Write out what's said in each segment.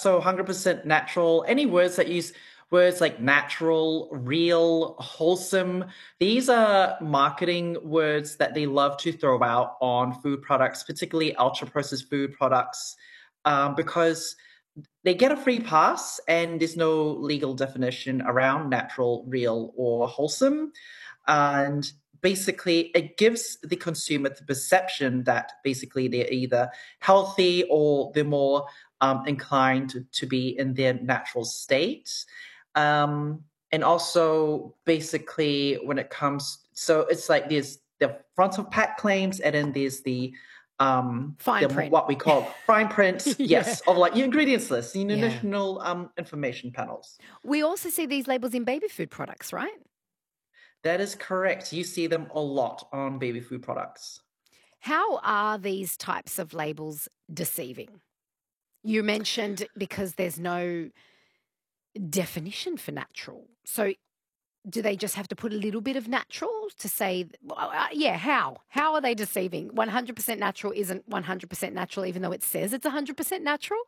So 100% natural. Any words that use words like natural, real, wholesome, these are marketing words that they love to throw out on food products, particularly ultra processed food products, because they get a free pass and there's no legal definition around natural, real, or wholesome. And basically, it gives the consumer the perception that basically they're either healthy or they're more inclined to be in their natural state. And also, basically, when it comes, so it's like there's the front of pack claims, and then there's Fine print. what we call fine print, Yeah. yes, of like your ingredients list, your Yeah. nutritional information panels. We also see these labels in baby food products, right? That is correct. You see them a lot on baby food products. How are these types of labels deceiving? You mentioned because there's no definition for natural. So do they just have to put a little bit of natural to say, yeah, how? How are they deceiving? 100% natural isn't 100% natural, even though it says it's 100% natural?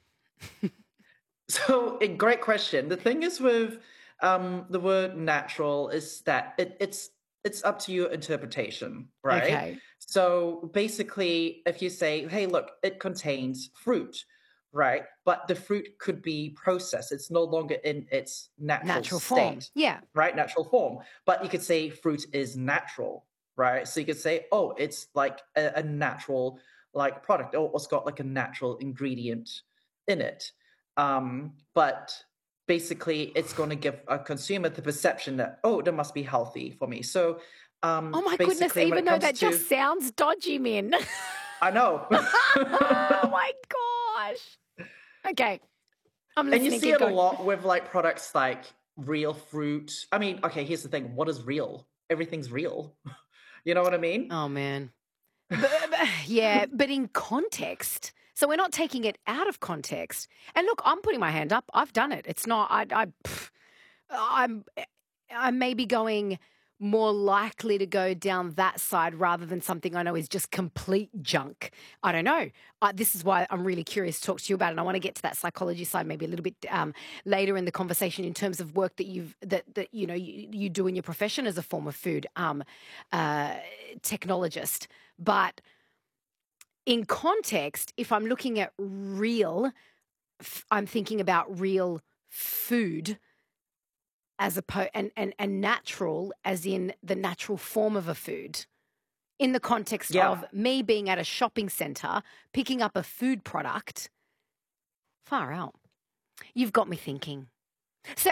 So, a great question. The thing is with the word natural is that it's up to your interpretation, right? Okay. So basically, if you say, "Hey, look, it contains fruit," right? But the fruit could be processed; it's no longer in its natural Natural form. state, Yeah. right? Natural form. But you could say fruit is natural, right? So you could say, "Oh, it's like a natural like product, or it's got like a natural ingredient in it." But basically, it's going to give a consumer the perception that, oh, that must be healthy for me. So Oh my goodness, basically, when even it though comes that to, just sounds dodgy, Min. I know. Oh my gosh. Okay. I'm And you listening. see Keep it a going. lot with like products like real fruit. I mean, okay, here's the thing. What is real? Everything's real. You know what I mean? Oh man. Yeah, but in context. So we're not taking it out of context. And look, I'm putting my hand up. I've done it. It's not. I'm. I'm maybe going more likely to go down that side rather than something I know is just complete junk. I don't know. This is why I'm really curious to talk to you about it. And I want to get to that psychology side maybe a little bit later in the conversation in terms of work that you do in your profession as a former food technologist. But in context, if I'm looking at real, I'm thinking about real food as opposed and natural as in the natural form of a food. In the context Yeah. of me being at a shopping center, picking up a food product, far out. You've got me thinking. So,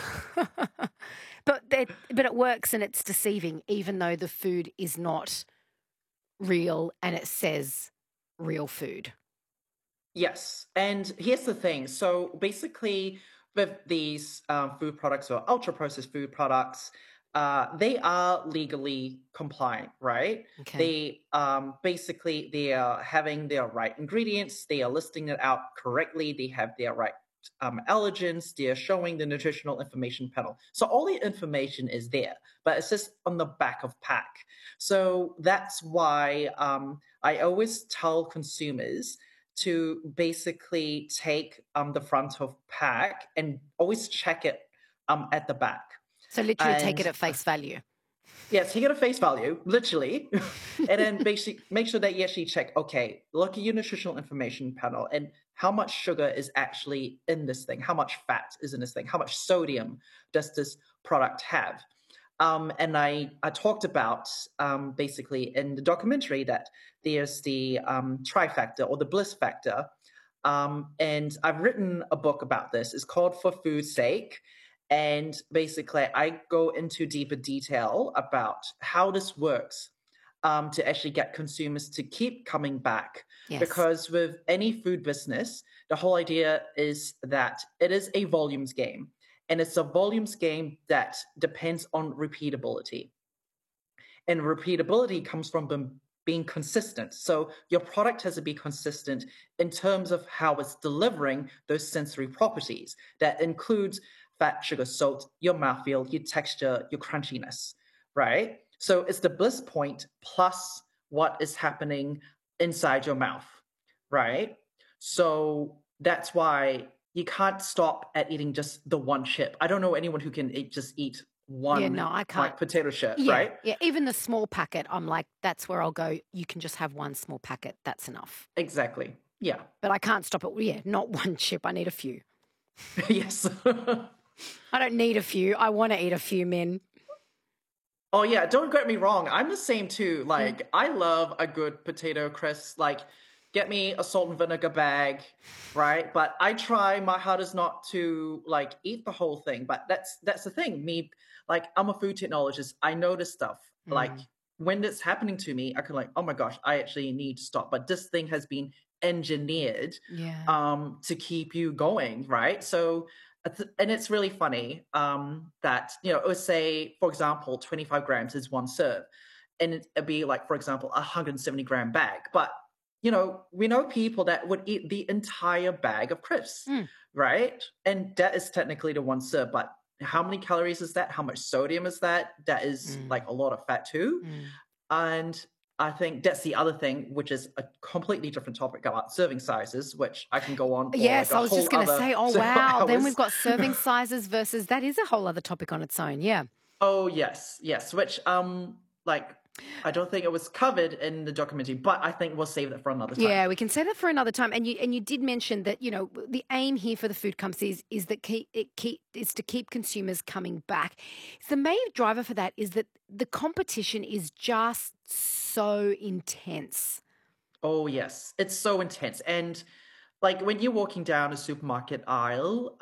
but it works and it's deceiving, even though the food is not real and it says real food. Yes. And here's the thing. So basically, with these food products or ultra processed food products, they are legally compliant, right? Okay. They basically they are having their right ingredients, they are listing it out correctly, they have their right allergens, they are showing the nutritional information panel. So all the information is there, but it's just on the back of pack. So that's why I always tell consumers to basically take the front of pack and always check it at the back. So literally take it And at face value. yeah, take it at face value, literally. And then basically make sure that you actually check, okay, look at your nutritional information panel and how much sugar is actually in this thing, how much fat is in this thing, how much sodium does this product have. And I talked about basically in the documentary that there's the trifactor or the bliss factor. And I've written a book about this. It's called For Food's Sake. And basically, I go into deeper detail about how this works to actually get consumers to keep coming back. Yes. Because with any food business, the whole idea is that it is a volumes game. And it's a volumes game that depends on repeatability. And repeatability comes from being consistent. So your product has to be consistent in terms of how it's delivering those sensory properties. That includes fat, sugar, salt, your mouthfeel, your texture, your crunchiness, right? So it's the bliss point plus what is happening inside your mouth, right? So that's why you can't stop at eating just the one chip. I don't know anyone who can just eat Yeah, one no, I can't. like potato chip, Yeah, right? yeah. Even the small packet, I'm like, that's where I'll go. You can just have one small packet. That's enough. Exactly. Yeah. But I can't stop it. Yeah, not one chip. I need a few. Yes. I don't need a few. I want to eat a few, Min. Oh yeah, don't get me wrong. I'm the same too. Mm. Like I love a good potato crisp. Like get me a salt and vinegar bag, right? But I try my hardest not to like eat the whole thing. But that's the thing. Me, like I'm a food technologist. I notice stuff. Like Mm. when it's happening to me, I can like, oh my gosh, I actually need to stop. But this thing has been engineered Yeah. to keep you going, right? So and it's really funny that it would say, for example, 25 grams is one serve, and it'd be like, for example, a 170-gram bag. But we know people that would eat the entire bag of crisps, Mm. right? And that is technically the one serve, but how many calories is that? How much sodium is that? That is Mm. like a lot of fat too. Mm. And I think that's the other thing, which is a completely different topic about serving sizes, which I can go on for like Yes, a I was just whole going to other say, oh, several wow. Then we've hours. got serving sizes versus that is a whole other topic on its own. Yeah. Oh yes, yes. Which like I don't think it was covered in the documentary, but I think we'll save that for another time. Yeah, we can say that for another time. And you did mention that the aim here for the food companies is that is to keep consumers coming back. The main driver for that is that the competition is just so intense. Oh yes, it's so intense. And like when you're walking down a supermarket aisle,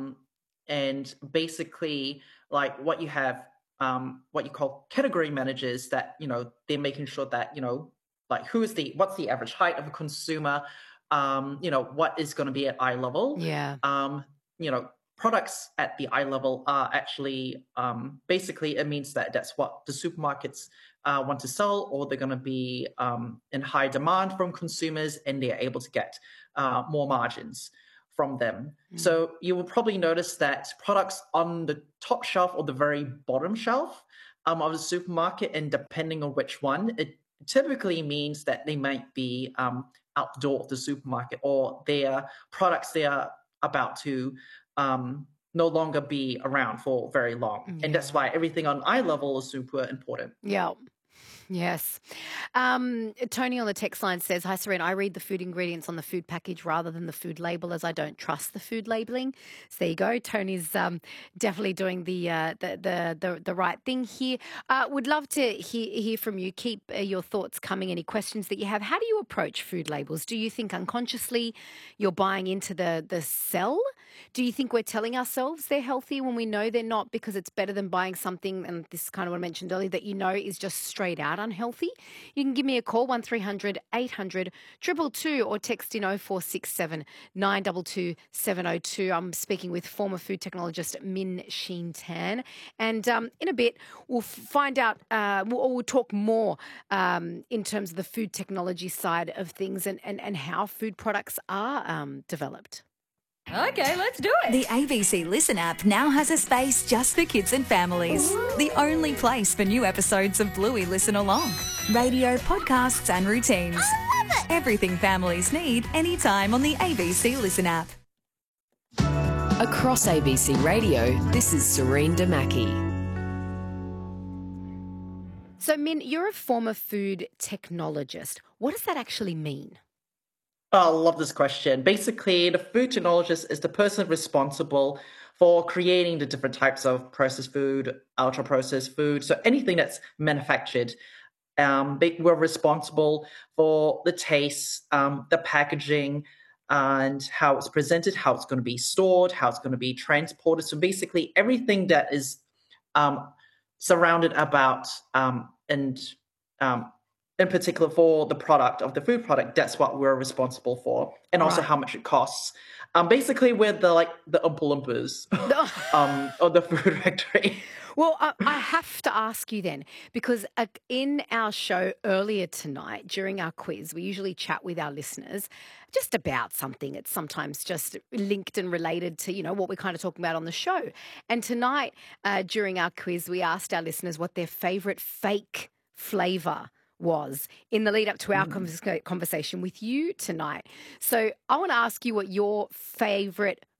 and basically like what you have, what you call category managers that, they're making sure that, like what's the average height of a consumer, what is going to be at eye level. Yeah. Products at the eye level are actually, basically it means that that's what the supermarkets want to sell, or they're going to be in high demand from consumers, and they're able to get more margins from them. Mm. So you will probably notice that products on the top shelf or the very bottom shelf of the supermarket, and depending on which one, it typically means that they might be out the door of the supermarket, or their products they are about to no longer be around for very long. And Yeah. that's why everything on eye level is super important. Yeah. Yes. Tony on the text line says, "Hi, Serena. I read the food ingredients on the food package rather than the food label, as I don't trust the food labeling." So there you go. Tony's definitely doing the right thing here. Would love to hear from you. Keep your thoughts coming. Any questions that you have? How do you approach food labels? Do you think unconsciously you're buying into the sell? Do you think we're telling ourselves they're healthy when we know they're not, because it's better than buying something, and this is kind of what I mentioned earlier, that is just straight out unhealthy? You can give me a call, 1300 800 222, or text in 0467 922 702. I'm speaking with former food technologist Min Sheen Tan. And in a bit, we'll find out, we'll talk more in terms of the food technology side of things, and how food products are developed. Okay, let's do it. The ABC Listen app now has a space just for kids and families. The only place for new episodes of Bluey Listen Along. Radio, podcasts and routines. I love it. Everything families need anytime on the ABC Listen app. Across ABC Radio, this is Serene Damaki. So, Min, you're a former food technologist. What does that actually mean? Oh, I love this question. Basically, the food technologist is the person responsible for creating the different types of processed food, ultra processed food, so anything that's manufactured. We're responsible for the taste, the packaging, and how it's presented, how it's going to be stored, how it's going to be transported. So basically, everything that is surrounded about and in particular for the product of the food product, that's what we're responsible for, and also Right. how much it costs. Basically, we're the Oompa Loompas of the food factory. Well, I have to ask you then, because in our show earlier tonight, during our quiz, we usually chat with our listeners just about something. It's sometimes just linked and related to, what we're kind of talking about on the show. And tonight, during our quiz, we asked our listeners what their favourite fake flavour was in the lead up to our conversation with you tonight. So I want to ask you what your favourite